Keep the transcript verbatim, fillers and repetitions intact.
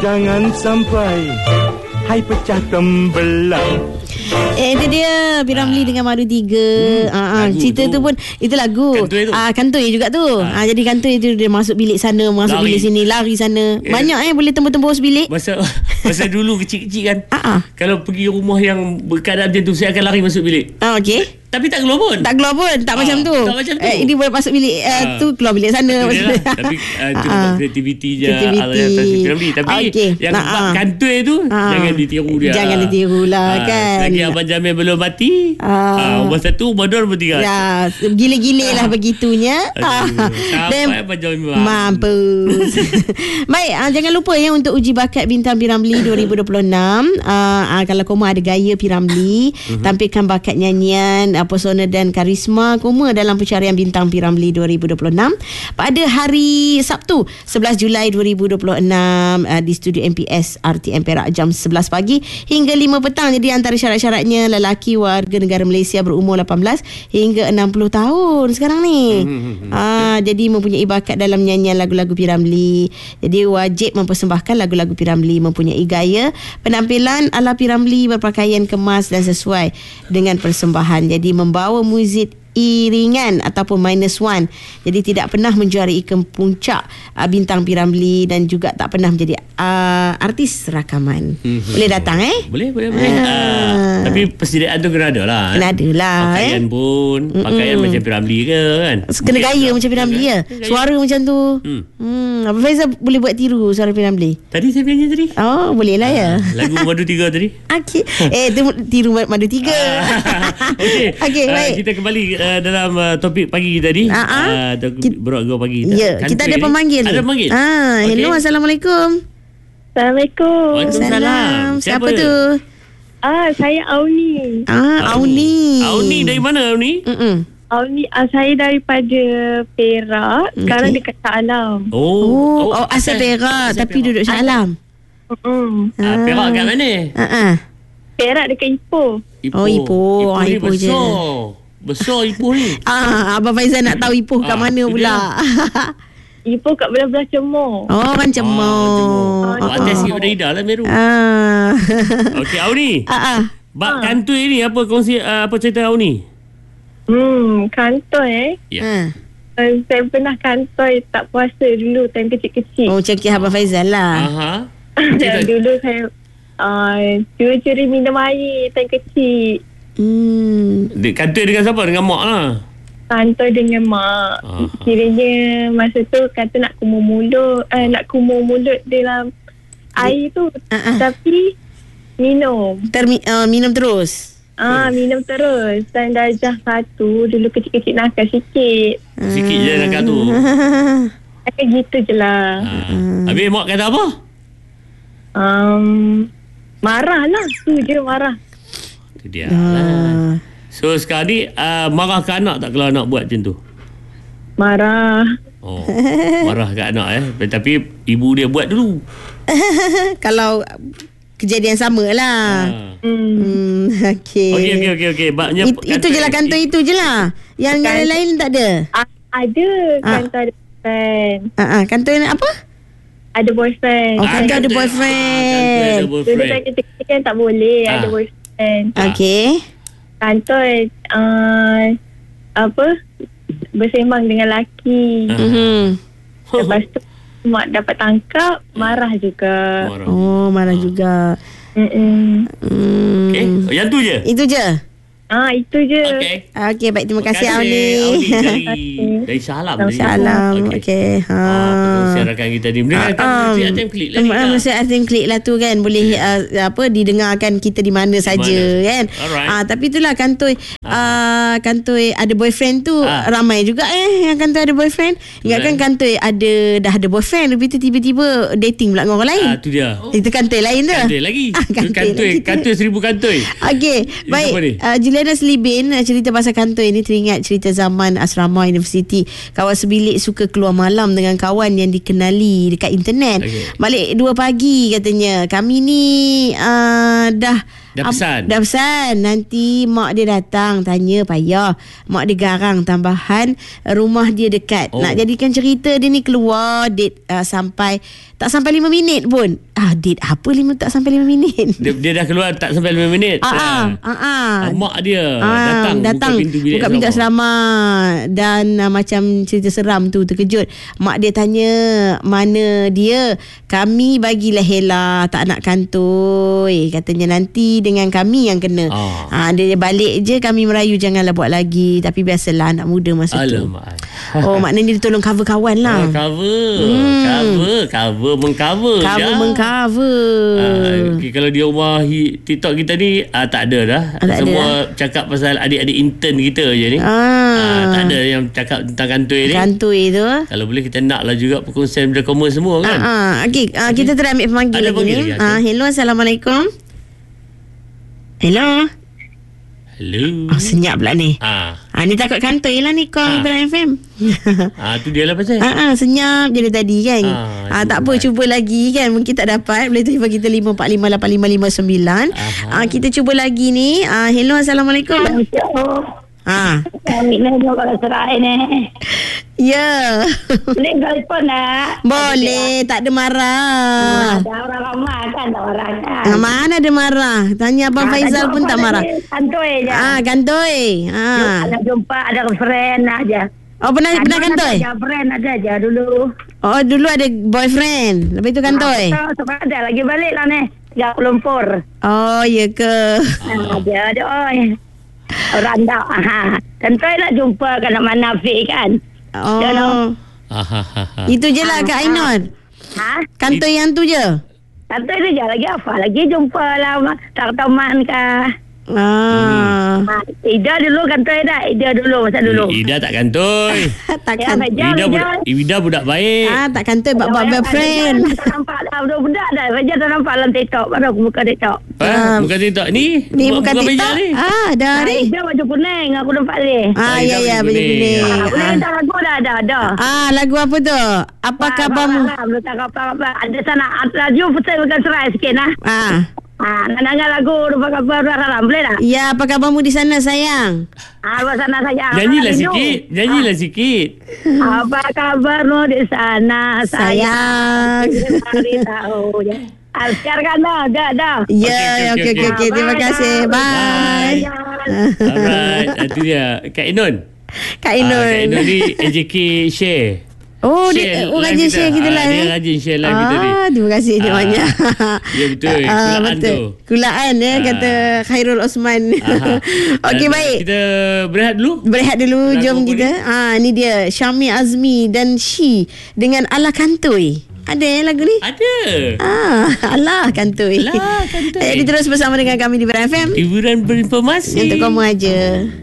jangan sampai hai pecah tembelang. Eh, itu dia Piramli ah. dengan Madu tiga. hmm, ah, Cerita tu. tu pun itu lagu Kantoi, tu. Ah, Kantoi juga tu. ah. Ah, Jadi Kantoi tu dia masuk bilik sana, masuk lari. bilik sini, lari sana. eh. Banyak eh boleh tembus-tembus bilik. Masa masa dulu kecil-kecil kan. ah, ah. Kalau pergi rumah yang berkeadaan macam tu, saya akan lari masuk bilik. ah, Okey. Tapi tak keluar pun. Tak keluar pun. Tak ah, macam tu. Tak macam tu. Eh, ini boleh masuk bilik uh, ah. tu, keluar bilik sana. Lah. Tapi uh, itu ah. kreativiti je. Kreativiti. Tapi okay. yang nah, Kantoi tu ah. jangan ditiru dia. Jangan ditiru lah ah. kan. Lagi Abang Jamil belum mati. Ah. Umur satu, umur dua, umur tiga. Ya, gila-gila lah begitunya. Sampai Abang Jamil mampus. Baik, ah, jangan lupa ya untuk uji bakat Bintang Piramli dua ribu dua puluh enam. Ah, ah, kalau kamu ada gaya Piramli, uh-huh. tampilkan bakat nyanyian, pesona dan karisma koma dalam pencarian Bintang Piramli dua ribu dua puluh enam pada hari Sabtu sebelas Julai dua ribu dua puluh enam uh, di studio M P S R T M Perak jam sebelas pagi hingga lima petang. Jadi antara syarat-syaratnya lelaki warga negara Malaysia berumur lapan belas hingga enam puluh tahun sekarang ni. uh, jadi mempunyai bakat dalam nyanyian lagu-lagu Piramli. Jadi wajib mempersembahkan lagu-lagu Piramli, mempunyai gaya penampilan ala Piramli, berpakaian kemas dan sesuai dengan persembahan. Jadi membawa muzik iringan ataupun minus one. Jadi tidak pernah menjuarai ke puncak uh, Bintang Piramli dan juga tak pernah menjadi uh, artis rakaman. Mm-hmm. Boleh datang eh? Boleh, boleh, boleh. Uh. Uh, tapi persediaan tu kena ada lah. Kena ada lah. Pakaian eh? pun, pakaian Mm-mm. macam Piramli ke kan? Kena gaya macam Piramli ya. Suara macam tu. Hmm. Hmm. Abang Faizal boleh buat tiru suara Piramli? Tadi saya nyanyi tadi. Oh, boleh lah ya. Uh, lagu Madu tiga tadi. Okey. Eh, tu tiru Madu tiga. Okey. Okey, baik. Uh, kita kembali uh, dalam uh, topik pagi tadi. Uh-huh. Uh, Berorak pagi. Ya, yeah, kita ada pemanggil. Ada pemanggil. Ah, okay. Hello, Assalamualaikum. Assalamualaikum. Waalaikumsalam. Siapa, Siapa tu? Ah, saya Auni. Ah, Auni. Auni dari mana Auni? Mm-mm. Auni, ah, saya daripada Perak. Okay. Sekarang dekat Shah Alam. Oh, oh, oh asal Perak asal tapi Perak. Duduk Shah Alam. Hmm. Ah, Perak kat mana? Ha ah. Perak dekat Ipoh. Ipoh. Oh, Ipoh. Ipoh, ah, Ipoh je. Besar Ipoh ni. Ah, Abang Faizal nak tahu Ipoh kat ah, mana pula? Ipoh kat belah-belah Cemor. Oh, kan Cemor. Oh, atas sikit pada Ida lah Meru. Ah. Okey, Auni. Ah ah. Bak ah. Kantoi ni apa kongsi uh, apa cerita Auni? Hmm, kantoi eh. Ya. Yeah. Uh, saya pernah kantoi tak puasa dulu time kecil-kecil. Oh, macam Abang Faizal lah. Aha. Dulu saya uh, curi-curi minum air time kecil. Hmm. Kantoi dengan siapa? Dengan mak lah. Kantoi dengan mak. Aha. Kiranya masa tu kata nak kumur mulut, eh, nak kumur mulut dalam air tu. Uh-uh. Tapi minum. Termi, uh, minum terus. Ah, minum terus. Dan darjah satu dulu kecil-kecil nakal sikit. Sikit je nakal tu. Nakal gitu je lah. Uh. Habis mak kata apa? Um, marah lah. Tu je marah. Itu dia lah. So sekarang ni uh, marah ke anak tak kalau anak buat macam tu? Marah. Oh, marah ke anak eh. Tapi ibu dia buat dulu. Kalau kejadian sama lah. Ha. Hmm, okey. Okey okey okey okey. Baknya It, itu je lah kantoi itu je lah. Yang yang lain tak ada. A- ada kantoi ada boyfriend. Ha ah, kantoi apa? Ada boyfriend. Oh, kantoi ada boyfriend. Dulu saya kecil kan tak boleh ha. ada boyfriend. Okey. Kantoi uh, apa? Bersembang dengan lelaki. Mhm. Lepas tu mak dapat tangkap, marah juga. Marah. Oh, marah juga. Mm. Okey, oh, yang tu je. Itu je. Ah, itu je. Okey. Okey, baik, terima kasih Auni. Auni. Dari dari Salam. Salam. Okey. Ha. Ah, siarakan kita ni. Mereka kan mesti atem klik lah ni. Mesti atem klik lah tu kan. Boleh uh, apa didengarkan kita di mana saja kan. Ah, tapi itulah kantoi ah kantoi ada boyfriend tu ah. ramai juga eh yang kantoi ada boyfriend. Ingatkan kantoi ada dah ada boyfriend tapi tu tiba-tiba dating pula dengan orang lain. Ah, tu dia. Oh. Itu kantoi lain tu. Kantoi lagi. Ah, kantoi, kantoi, lagi kantoi seribu kantoi. Okey, baik. Uh, Juliana Selibin cerita pasal kantoi ni teringat cerita zaman asrama universiti. Kawan sebilik suka keluar malam dengan kawan yang dikenali dekat internet. Okay. Balik dua pagi katanya. Kami ni uh, dah Dah pesan. Dah pesan. Nanti mak dia datang tanya payah. Mak dia garang tambahan rumah dia dekat. Oh. Nak jadikan cerita dia ni keluar date uh, sampai tak sampai lima minit pun. Ah, date apa lima tak sampai lima minit? Dia, dia dah keluar tak sampai lima minit. Ah, ah, ah, ah. Mak dia ah, datang, datang buka pintu bilik buka pintu asrama dan uh, macam cerita seram tu, terkejut. Mak dia tanya mana dia. Kami bagilah Hela, tak nak kantoi. Katanya nanti dengan kami yang kena. Ah. Ah, dia balik je kami merayu janganlah buat lagi. Tapi biasalah anak muda masa Alamak. tu. Oh, maknanya dia tolong cover kawan lah. Oh, cover. Hmm. Cover, cover mengcover. Cover ya. mengcover. Ah, okay, kalau di rumah hi, TikTok kita ni ah, tak ada dah. Ah, tak Semua ada. cakap pasal adik-adik intern kita je ni. Ah. Ah, tak ada yang cakap tentang kantoi ni. Kantoi tu. Kalau boleh kita nak lah juga perkongsian benda common semua kan. Ah, ah. Okay, ah, okay. Kita try ambil pemanggil Ada lagi panggil ni. lagi, Ah, hello, Assalamualaikum. Hello. Hello. Oh, senyap pula ni. Ah. Ah, ni takut kantoi lah ni call Ah. Ibrahim F M. Ah, tu dia lah pasal. Ah, ah, senyap je dari tadi kan. Ah, Ah, tak apa, cuba lagi kan. Mungkin tak dapat. Boleh telefon kita lima empat lima lapan lima lima sembilan. Ah, kita cuba lagi ni. Ah, hello, Assalamualaikum. Ah. Kami ni kalau serai ni. Ya. Boleh telefon nak? Boleh, tak ada marah. Ada orang ramai kan, tak orang kan. Ah, mana ada marah? Tanya Abang Ah, Faizal pun tak marah. Kantoi je. Ah, kantoi. Ah. Ada jumpa, ada friend aja. Oh, pernah pernah kantoi? Ada friend ada aja dulu. Oh, dulu ada boyfriend. Lepas tu kantoi. Ah, sebab ada lagi balik lah ni. Tiga Lumpur. Oh, ya ke? Ah, ada ada oi. Orang tak. Ha. Kantoi nak jumpa kan mana Fik kan. Oh. Ah, Itu je lah Kak Ainon. Ha? Kantoi yang tu je. Kantoi tu je lagi apa lagi jumpa lah tak teman kah. Ah. Ha, Ida dulu kantoi dah. Ida dulu masa dulu. Ida tak kantoi. tak Ya, kan. Fajar, Ida Fajar. budak, Ida budak baik. Ah, tak kantoi bab-bab boyfriend. Tak nampak dah budak-budak dah. Fajar tak nampak dalam TikTok. Baru aku buka TikTok. Ha, bukan TikTok ni. Ni bukan baju TikTok. ni. Ah, dah Ha, ni. Ida baju kuning. Aku nampak ni. Ah, ya ya, baju kuning. Ha, boleh Ah. hantar lagu dah. Dah, dah. Ah, lagu apa tu? Apa khabarmu? Belum tak apa-apa. Ada sana. Laju pusat bukan serai sikit lah. Ah. Ha, nak dengar lagu Rupa Kabar Salam. Boleh tak? Ya, apa khabarmu di sana sayang? Ha, buat sana sayang. Nyanyilah Rindu. sikit. Nyanyilah sikit. Apa kabarmu di sana sayang? Sayang. Mari tahu ya. Ah, sekarang dah, dah, dah. Ya, okey Okey, okey, okey okey. okey. Terima kasih. Bye. Alright. Itu dia. Kak Inon. Kak Ah, Kak Inul. Inon ni A J K Share. Oh, Share dia oh, live rajin share kita Ah, live. Dia eh? rajin share live kita ni. Ah, terima kasih dia Ah, banyak. ya, betul. Ah, Kulaan betul. tu. Kulaan ya, Ah. kata Khairul Osman. Aha. Okey, Dan baik. Kita berehat dulu. Berehat dulu, Lagu jom apa kita. Ah, ni dia Syami Azmi dan Shi dengan Ala Kantoi. Ada eh lagu ni? Ada. Ah, Ala Kantoi. Ala Kantoi. Jadi terus bersama dengan kami di Beran F M. Hiburan berinformasi. Untuk kamu aja.